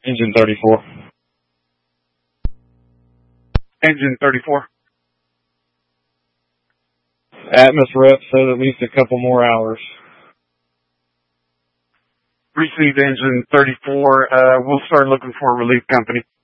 Engine 34. Engine 34. Atmos rep said at least a couple more hours. Received Engine 34. We'll start looking for a relief company.